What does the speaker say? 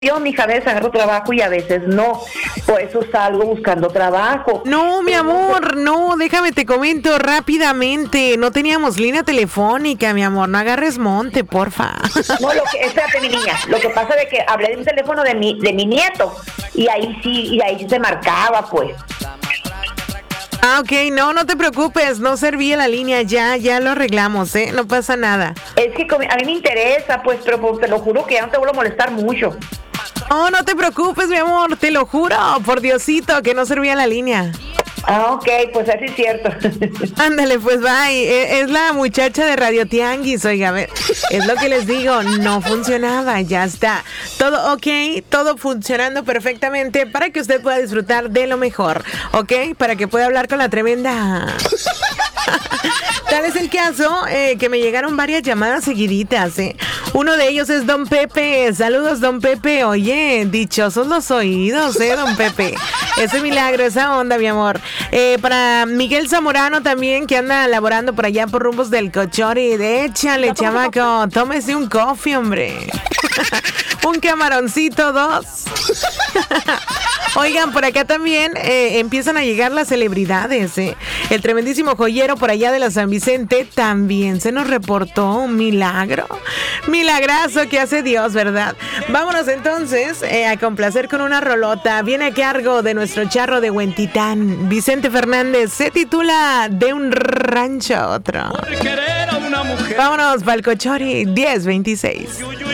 Yo, mija, a veces agarro trabajo y a veces no. Por eso salgo buscando trabajo. No, mi amor, no, déjame te comento rápidamente. No teníamos línea telefónica, mi amor. No agarres monte, porfa. No, espérate, mi niña. Lo que pasa es que hablé de un teléfono de mi nieto y ahí sí se marcaba, pues. Ah, ok, no te preocupes, no servía la línea, ya lo arreglamos, no pasa nada. Es que a mí me interesa, pues, pero te lo juro que ya no te vuelvo a molestar mucho. No te preocupes, mi amor, te lo juro, por Diosito, que no servía la línea. Ah, ok, pues así es cierto. Ándale, pues bye. Es la muchacha de Radio Tianguis, oiga, a ver, es lo que les digo, no funcionaba, ya está. Todo ok, todo funcionando perfectamente para que usted pueda disfrutar de lo mejor, ¿ok? Para que pueda hablar con la tremenda. Tal es el caso que me llegaron varias llamadas seguiditas, Uno de ellos es Don Pepe. Saludos, Don Pepe. Oye, dichosos los oídos, Don Pepe. Ese milagro, esa onda, mi amor. Para Miguel Zamorano también, que anda laborando por allá por rumbos del Cochori. Échale, chamaco, tómese un coffee, hombre. Un camaroncito, 2. Oigan, por acá también empiezan a llegar las celebridades, El tremendísimo joyero por allá de la San Vicente también se nos reportó un milagro. Milagrazo que hace Dios, ¿verdad? Vámonos entonces a complacer con una rolota. Viene a cargo de nuestro charro de Huentitán, Vicente Fernández. Se titula De un rancho a otro. Vámonos, Valcochori 1026.